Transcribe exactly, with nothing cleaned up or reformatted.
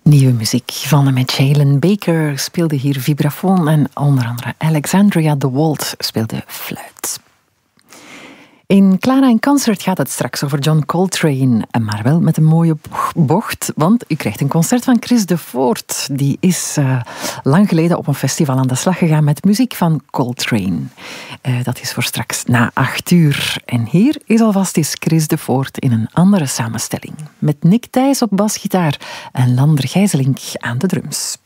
Nieuwe muziek van met Jalen Baker speelde hier vibrafoon en onder andere Alexandria de Walt speelde fluit. In Clara in Concert gaat het straks over John Coltrane, maar wel met een mooie bocht, want u krijgt een concert van Chris de Voort. Die is uh, lang geleden op een festival aan de slag gegaan met muziek van Coltrane. Uh, dat is voor straks na acht uur. En hier is alvast eens Chris de Voort in een andere samenstelling. Met Nick Thijs op basgitaar en Lander Gijzelink aan de drums.